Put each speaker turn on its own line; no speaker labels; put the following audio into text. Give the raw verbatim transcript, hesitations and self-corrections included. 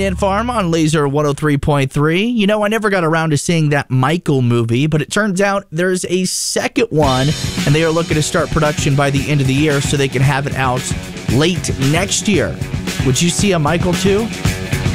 Kenny and Farm on Laser one oh three point three. You know, I never got around to seeing that Michael movie, but it turns out there's a second one, and they are looking to start production by the end of the year so they can have it out late next year. Would you see a Michael two?